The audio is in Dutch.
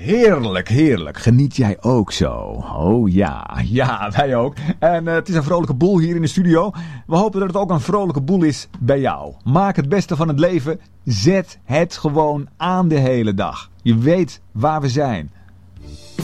Heerlijk, heerlijk. Geniet jij ook zo? Oh ja, wij ook. En het is een vrolijke boel hier in de studio. We hopen dat het ook een vrolijke boel is bij jou. Maak het beste van het leven. Zet het gewoon aan de hele dag. Je weet waar we zijn.